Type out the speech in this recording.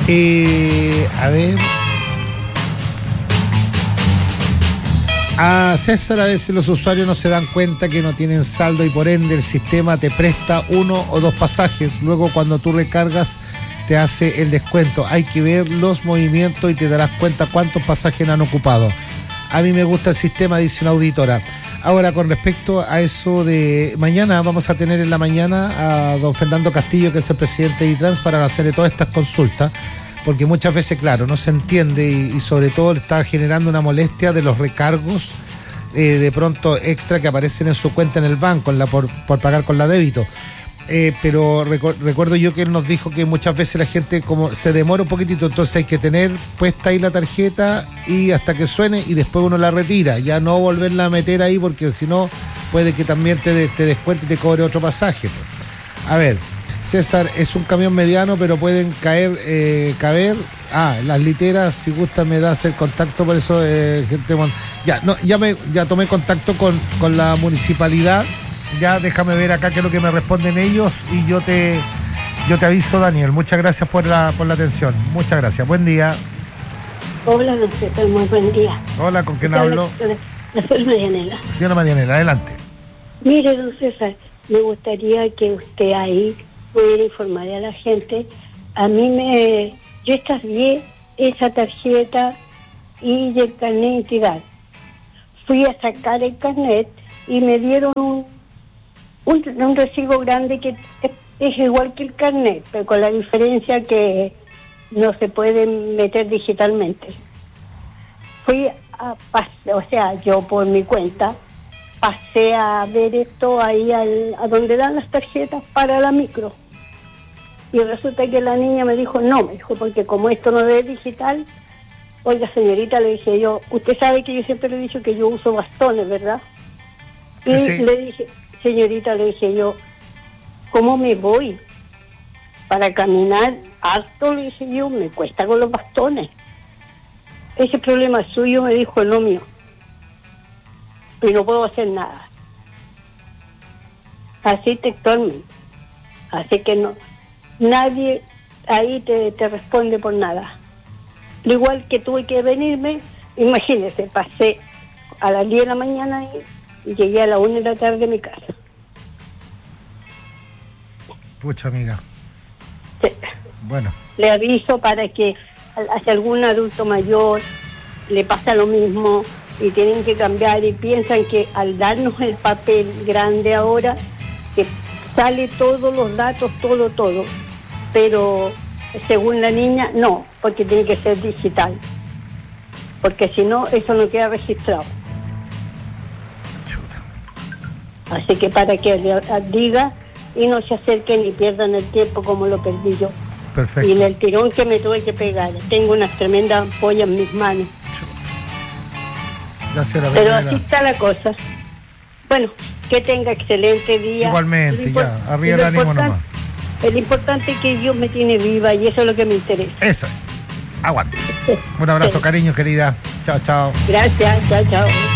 A ver. A César, a veces los usuarios no se dan cuenta que no tienen saldo y por ende el sistema te presta 1 o 2 pasajes. Luego cuando tú recargas te hace el descuento. Hay que ver los movimientos y te darás cuenta cuántos pasajes han ocupado. A mí me gusta el sistema, dice una auditora. Ahora, con respecto a eso de mañana, vamos a tener en la mañana a don Fernando Castillo, que es el presidente de ITRANS, para hacerle todas estas consultas, porque muchas veces, claro, no se entiende y sobre todo está generando una molestia de los recargos de pronto extra que aparecen en su cuenta en el banco, por pagar con la débito. Pero recuerdo yo que él nos dijo que muchas veces la gente como se demora un poquitito, entonces hay que tener puesta ahí la tarjeta y hasta que suene y después uno la retira, ya no volverla a meter ahí porque si no puede que también te descuente y te cobre otro pasaje. A ver, César, es un camión mediano pero pueden caber las literas, si gusta me das el contacto, por eso gente, ya tomé contacto con la municipalidad. Ya déjame ver acá qué es lo que me responden ellos y yo te aviso, Daniel. Muchas gracias por la atención. Muchas gracias. Buen día. Hola, don César, muy buen día. Hola, ¿con quién hablo? Soy Marianela. Señora Marianela, adelante. Mire, don César, me gustaría que usted ahí pudiera informar a la gente. Yo extravié esa tarjeta y el carnet de identidad. Fui a sacar el carnet y me dieron un recibo grande que es igual que el carnet, pero con la diferencia que no se puede meter digitalmente. Yo por mi cuenta pasé a ver esto ahí a donde dan las tarjetas para la micro. Y resulta que la niña me dijo, porque como esto no es digital, oiga señorita, le dije yo, usted sabe que yo siempre le he dicho que yo uso bastones, ¿verdad? Sí, y sí. Le dije, señorita, le dije yo, ¿cómo me voy? Para caminar alto, le dije yo, me cuesta con los bastones. Ese problema es suyo, me dijo, no mío. Pero no puedo hacer nada. Así textualmente. Así que no, nadie ahí te responde por nada. Al igual que tuve que venirme, imagínese, pasé a las 10 de la mañana y llegué a las 1 de la tarde a mi casa. Pucha, amiga. Sí. Bueno. Le aviso para que a algún adulto mayor le pasa lo mismo y tienen que cambiar y piensan que al darnos el papel grande ahora, que sale todos los datos, todo, pero según la niña, no, porque tiene que ser digital, porque si no, eso no queda registrado. Así que para que le diga y no se acerquen y pierdan el tiempo como lo perdí yo. Perfecto. Y en el tirón que me tuve que pegar, tengo unas tremendas ampollas en mis manos. Gracias, pero así está la cosa. Bueno, que tenga excelente día. Igualmente, ya, arriba el ánimo nomás. El importante es que Dios me tiene viva y eso es lo que me interesa. Eso es. Aguante. Un abrazo, cariño, querida. Chao, chao. Gracias, chao.